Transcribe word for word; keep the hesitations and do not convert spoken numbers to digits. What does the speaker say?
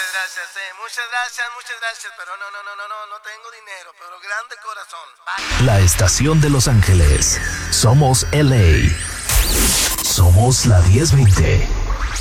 gracias, sí, muchas gracias, muchas gracias, pero no, no, no, no, no, no tengo dinero, pero grande corazón. Bye. La estación de Los Ángeles. Somos L A. Somos la diez veinte.